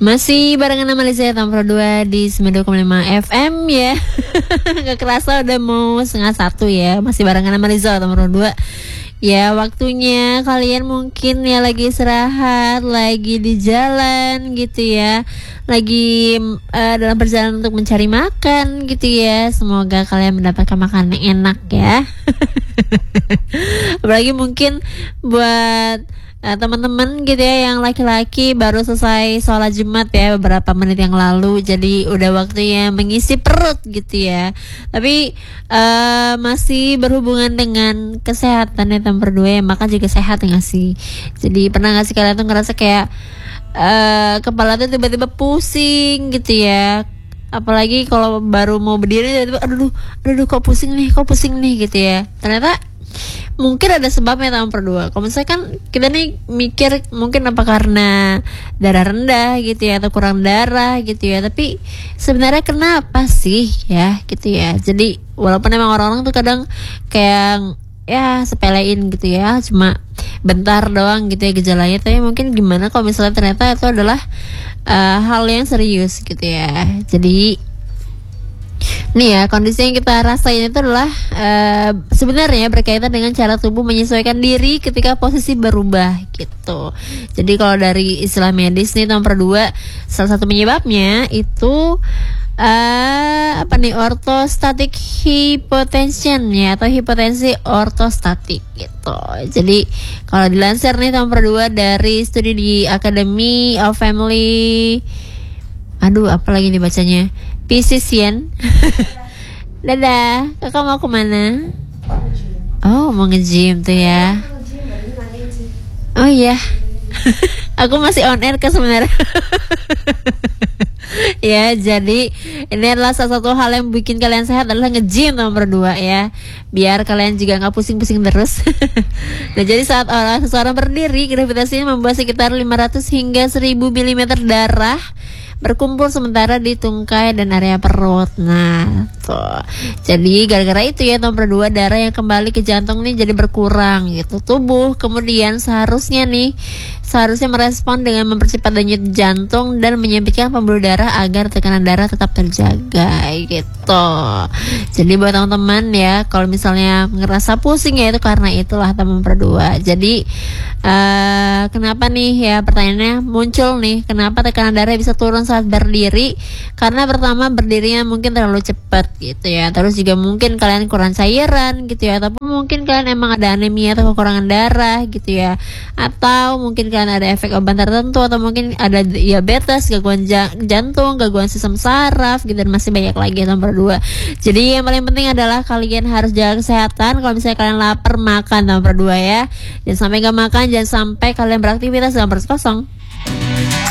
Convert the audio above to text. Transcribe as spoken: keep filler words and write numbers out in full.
Masih barengan sama Lisa Tampro dua di sembilan puluh dua koma lima F M ya. Gak kerasa udah mau setengah satu ya. Masih barengan sama Lisa Tampro dua. Ya waktunya kalian mungkin ya lagi istirahat, lagi di jalan gitu ya, lagi uh, dalam perjalanan untuk mencari makan gitu ya. Semoga kalian mendapatkan makanan yang enak ya. Apalagi mungkin buat uh, teman-teman gitu ya yang laki-laki baru selesai sholat Jumat ya beberapa menit yang lalu, jadi udah waktunya mengisi perut gitu ya. Tapi uh, masih berhubungan dengan kesehatan ya teman berdua ya, makan juga sehat ya gak sih? Jadi pernah gak sih kalian tuh ngerasa kayak uh, kepala tuh tiba-tiba pusing gitu ya? Apalagi kalau baru mau berdiri tiba-tiba aduh, aduh, aduh kok pusing nih, kok pusing nih gitu ya. Ternyata mungkin ada sebabnya teman berdua. Kalau misalnya kan kita nih mikir mungkin apa karena darah rendah gitu ya, atau kurang darah gitu ya. Tapi sebenarnya kenapa sih ya gitu ya. Jadi walaupun emang orang-orang tuh kadang kayak ya sepelein gitu ya, cuma bentar doang gitu ya gejalanya. Tapi mungkin gimana kalau misalnya ternyata itu adalah uh, hal yang serius gitu ya. Jadi nih ya, kondisi yang kita rasain itu adalah uh, sebenarnya berkaitan dengan cara tubuh menyesuaikan diri ketika posisi berubah gitu. Jadi kalau dari istilah medis nih nomor dua, salah satu penyebabnya itu uh, apa nih, orthostatic hypotension ya, atau hipotensi ortostatik gitu. Jadi kalau dilansir nih nomor dua dari studi di Academy of Family, aduh apa lagi nih bacanya, Physician. Dadah, kakak mau kemana? Oh, mau nge-gym tuh ya. Oh iya. Aku masih on air kan sebenarnya. Ya, jadi ini adalah salah satu hal yang bikin kalian sehat adalah nge-gym nomor dua ya. Biar kalian juga gak pusing-pusing terus. Nah, jadi saat orang seseorang berdiri, gravitasinya membuat sekitar lima ratus hingga seribu milimeter darah berkumpul sementara di tungkai dan area perut. Nah, tuh. Jadi gara-gara itu ya nomor dua, darah yang kembali ke jantung nih jadi berkurang gitu. Tubuh kemudian seharusnya nih seharusnya merespon dengan mempercepat denyut jantung dan menyempitkan pembuluh darah agar tekanan darah tetap terjaga gitu. Jadi buat teman-teman ya, kalau misalnya ngerasa pusing ya itu karena itulah nomor dua. Jadi uh, kenapa nih ya, pertanyaannya muncul nih, kenapa tekanan darah bisa turun saat berdiri? Karena pertama berdirinya mungkin terlalu cepat gitu ya, terus juga mungkin kalian kurang cairan gitu ya, ataupun mungkin kalian emang ada anemia atau kekurangan darah gitu ya, atau mungkin kalian ada efek obat tertentu, atau mungkin ada diabetes, gangguan jantung, gangguan sistem saraf gitu, dan masih banyak lagi nomor dua. Jadi yang paling penting adalah kalian harus jaga kesehatan. Kalau misalnya kalian lapar, makan nomor dua ya, jangan sampai gak makan, jangan sampai kalian beraktivitas dalam perut kosong.